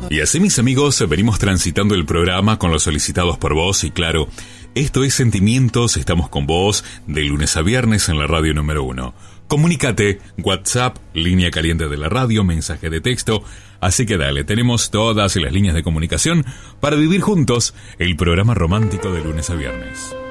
Y así, mis amigos, venimos transitando el programa con los solicitados por vos y claro, esto es Sentimientos, estamos con vos de lunes a viernes en la radio número 1. Comunícate, WhatsApp, línea caliente de la radio, mensaje de texto. Así que dale, tenemos todas las líneas de comunicación para vivir juntos el programa romántico de lunes a viernes.